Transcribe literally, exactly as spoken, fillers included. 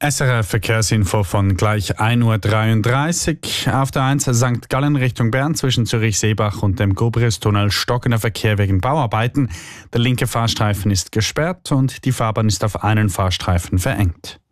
S R F Verkehrsinfo von gleich ein Uhr dreiunddreißig. Auf der eins Sankt Gallen Richtung Bern zwischen Zürich-Seebach und dem Gubriustunnel stockender Verkehr wegen Bauarbeiten. Der linke Fahrstreifen ist gesperrt und die Fahrbahn ist auf einen Fahrstreifen verengt.